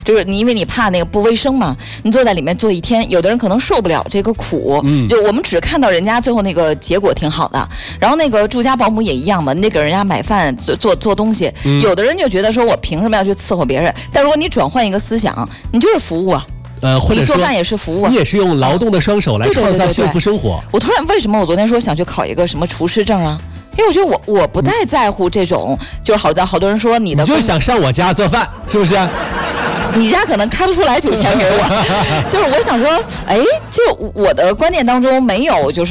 就是因为你怕那个不卫生嘛，你坐在里面坐一天，有的人可能受不了这个苦，就我们只看到人家最后那个结果挺好的，然后那个住家保姆也一样嘛，你得给人家买饭做东西，有的人就觉得说我凭什么要去伺候别人，但如果你转换一个思想，你就是服务啊。 或者说做饭也是服务啊， 你也是用劳动的双手来创造幸福生活。 我突然为什么我昨天说想去考一个什么厨师证啊？因为我觉得我不太在乎这种，就是好多人说你就想上我家做饭，是不是？ 你家可能开不出来9000给我，就是我想说，就我的观念当中没有就是。